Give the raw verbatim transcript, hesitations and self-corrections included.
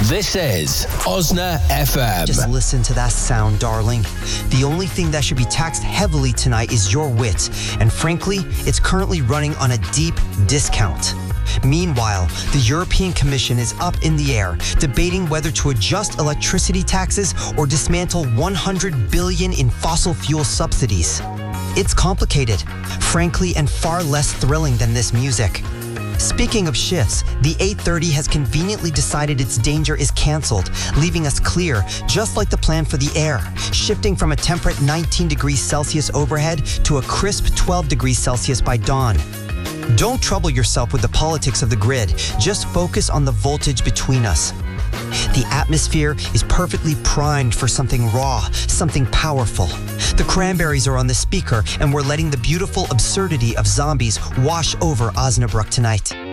This is Osna F M. Just listen to that sound, darling. The only thing that should be taxed heavily tonight is your wit, and frankly, it's currently running on a deep discount. Meanwhile, the European Commission is up in the air, debating whether to adjust electricity taxes or dismantle one hundred billion dollars in fossil fuel subsidies. It's complicated, frankly, and far less thrilling than this music. Speaking of shifts, the eight thirty has conveniently decided its danger is canceled, leaving us clear, just like the plan for the air, shifting from a temperate nineteen degrees Celsius overhead to a crisp twelve degrees Celsius by dawn. Don't trouble yourself with the politics of the grid, just focus on the voltage between us. The atmosphere is perfectly primed for something raw, something powerful. The Cranberries are on the speaker, and we're letting the beautiful absurdity of zombies wash over Osnabrück tonight.